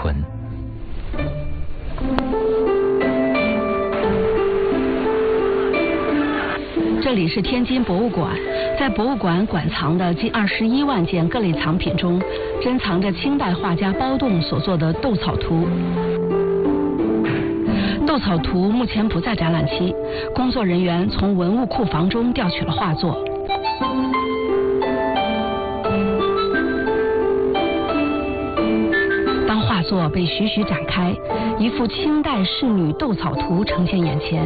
魂。 这里是天津博物馆，在博物馆馆藏的近21万件各类藏品中，珍藏着清代画家包栋所作的斗草图。斗草图目前不在展览期，工作人员从文物库房中调取了画作。当画作被徐徐展开，一幅清代仕女斗草图呈现眼前。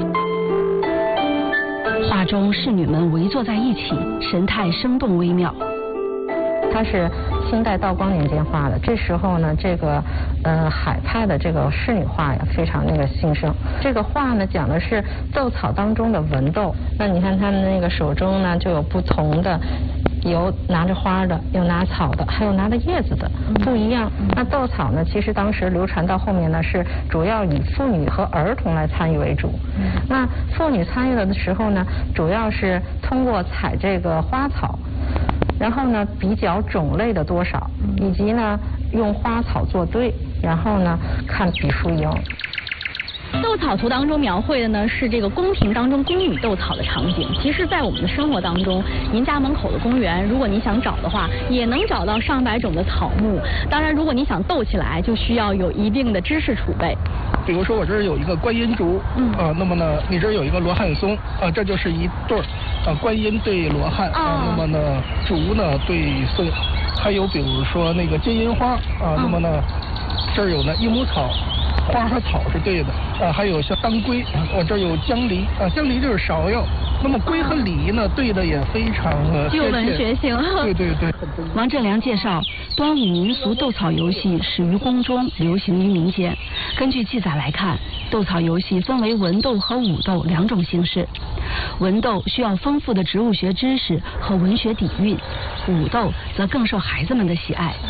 画中仕女们围坐在一起，神态生动微妙。 它是清代道光年间画的，这时候呢，这个海派的这个仕女画呀，非常兴盛。这个画呢，讲的是斗草当中的文斗。那你看他们那个手中呢，就有不同的，有拿着花的，有拿草的，还有拿着叶子的，不一样。那斗草呢，其实当时流传到后面呢，是主要以妇女和儿童来参与为主。那妇女参与的时候呢，主要是通过采这个花草，然后呢比较种类的多少，以及呢用花草做对，然后呢看比输赢。 斗草图当中描绘的呢是这个宫廷当中宫女斗草的场景。其实，在我们的生活当中，您家门口的公园，如果你想找的话，也能找到上百种的草木。当然，如果你想斗起来，就需要有一定的知识储备。 比如说，我这儿有一个观音竹，那么呢，你这儿有一个罗汉松，这就是一对儿，观音对罗汉，那么呢，竹呢对松，还有比如说那个金银花，那么呢，这儿有呢益母草。花和草是对的，还有像当归，我这有姜梨，姜梨就是芍药。那么龟和梨呢，对的也非常具有文学性。 对对对。 王振良介绍，端午民俗斗草游戏始于宫中，流行于民间。根据记载来看，斗草游戏分为文斗和武斗两种形式。文斗需要丰富的植物学知识和文学底蕴，武斗则更受孩子们的喜爱。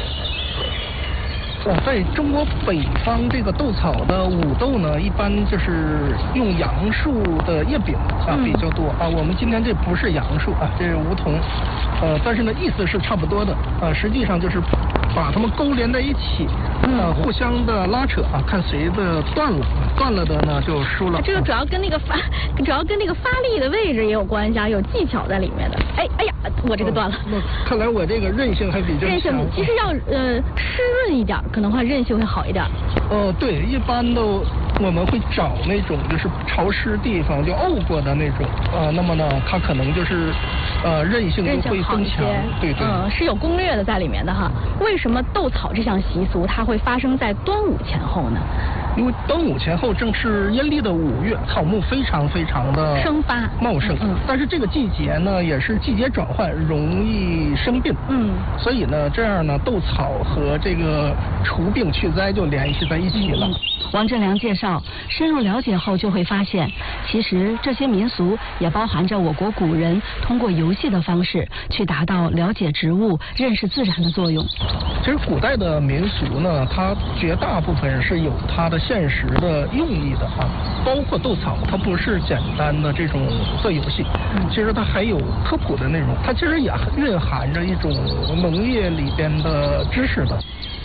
在中国北方，这个斗草的武斗呢，一般就是用杨树的叶柄比较多我们今天这不是杨树这是梧桐，但是呢意思是差不多的实际上就是把它们勾连在一起，互相的拉扯看谁的断了的呢就输了。 这个主要跟那个发力的位置也有关系有技巧在里面的。哎呀，我这个断了。 看来我这个韧性还比较强。韧性其实要湿润一点，可能韧性会好一点。 对，一般都我们会找那种就是潮湿地方就沤过的那种那么呢，它可能就是韧性就会增强。对对。 是有攻略的在里面的哈。为什么斗草这项习俗它会发生在端午前后呢？ 因为端午前后正是阴历的5月，草木非常非常的生发茂盛。但是这个季节呢，也是季节转换，容易生病。所以呢，这样呢，斗草和这个除病去灾就联系在一起了。 王振良介绍，深入了解后就会发现，其实这些民俗也包含着我国古人通过游戏的方式去达到了解植物、认识自然的作用。 其实古代的民俗呢，它绝大部分是有它的现实的用意的包括斗草，它不是简单的这种做游戏，其实它还有科普的内容，它其实也蕴含着一种农业里边的知识的。